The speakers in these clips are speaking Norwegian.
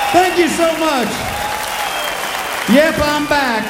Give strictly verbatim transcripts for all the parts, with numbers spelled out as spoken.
Thank you so much. Yep, I'm back.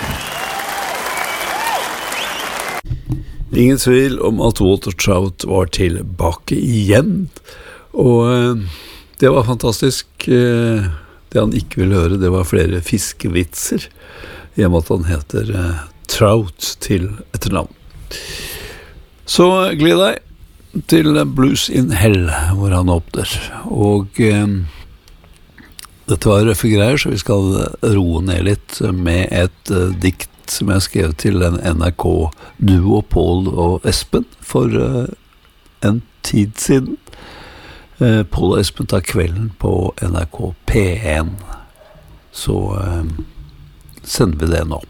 Ingen tvil om at Walter Trout var tilbake igjen, og det var fantastisk. Det han ikke ville høre, det var flere fiskevitser, i og med at han heter Trout til etternavn. Så gled deg til Blues in Hell, hvor han åpner, og eh, dette var røffe greier, så vi skal roe ned litt med et eh, dikt som jeg skrev til en N R K-duo, Paul og Espen, for uh, en tid siden. Uh, Paul og Espen tar kvelden på N R K P en, så uh, sender vi det nå.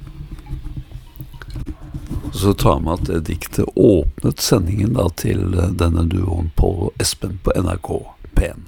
Så tar vi at det diktet åpnet sendingen da, til uh, denne duoen Paul og Espen på N R K P en.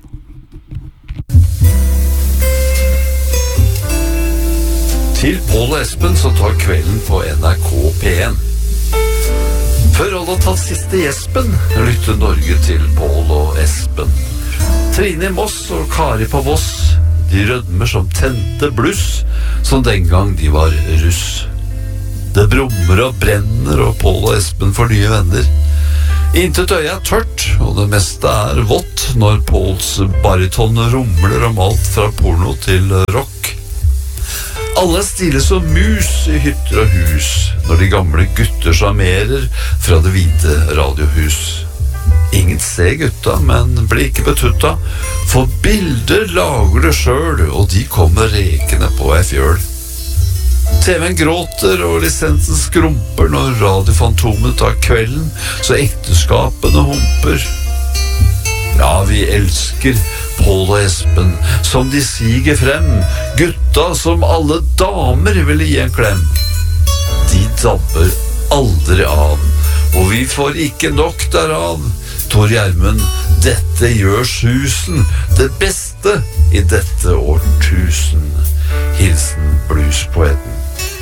Til Paul og Espen så tar kvelden på N R K P en. Før alle tatt siste gjespen, lytter Norge til Paul og Espen. Trine i Moss og Kari på Voss, de rødmer som tente bluss, som den gang de var russ. Det brummer og brenner, og Paul og Espen får nye venner. Intet øye er tørt, og det meste er vått, når Pauls bariton rumler om alt fra porno til rock. Alle stiler som mus i hytter og hus, når de gamle gutter sjarmerer fra det hvite radiohus. Ingen ser gutta, men blir ikke betutta, for bilder lager det selv, og de kommer rekende på ei fjøl. T V-en gråter, og lisensen skrumper når radiofantomet tar kvelden, så ekteskapene humper. Ja, vi elsker Paul og Espen, som de siger frem, gutta som alle damer ville gi en klem. De dabber aldri av, og vi får ikke nok derav. Tor Gjermund, dette gjør susen, det beste i dette årtusen. Hilsen bluespoeten.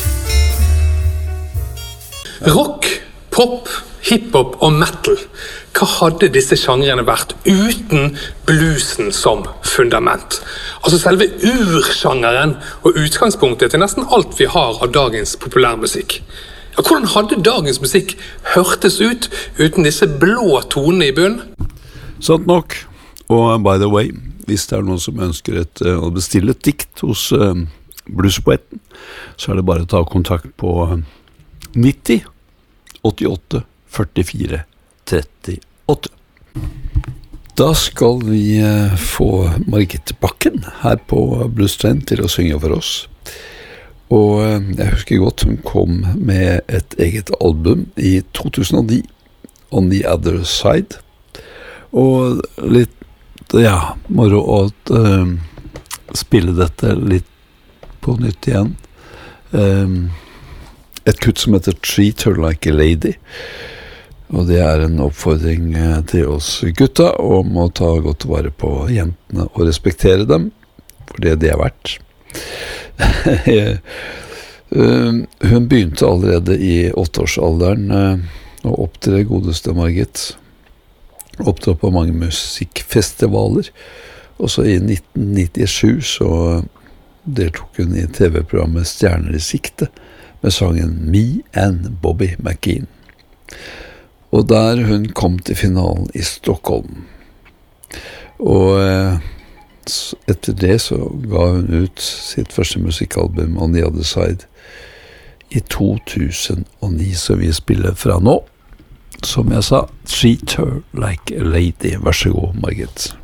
Rock, pop, hiphop og metal. Hva hadde disse sjangrene vært uten bluesen som fundament? Altså selve ursjangeren og utgangspunktet til nesten alt vi har av dagens populærmusikk. Ja, hvordan hadde dagens musikk hørtes ut uten disse blå tonene i bunnen? Sant nok. Og by the way, hvis det er noen som ønsker et, å bestille et dikt hos uh, bluespoeten, så er det bare å ta kontakt på nitti åttiåtte førtifire trettiåtte. Da skal vi få Margit Bakken her på Blues Trend til å synge for oss. Og jeg husker godt hun kom med et eget album i to tusen og ni, On the Other Side. Og litt, ja, moro å uh, spille dette litt på nytt igjen. Um, et kutt som heter Treat Her Like a Lady. Og det er en oppfordring til oss gutta om å ta godt vare på jentene og respektere dem, for det det er verdt. Hun begynte allerede i åtteårsalderen å opptre, godeste Margit. Opptre på mange musikkfestivaler. Og så i nitten nittisju så deltok hun i T V-programmet Stjerner i sikte med sangen Me and Bobby McKean. Og der hun kom til finalen i Stockholm. Og etter det så ga hun ut sitt første musikkalbum On the Other Side i to tusen og ni, så vi spiller fra nå. Som jeg sa, Treat Her Like a Lady. Vær så god, Margit.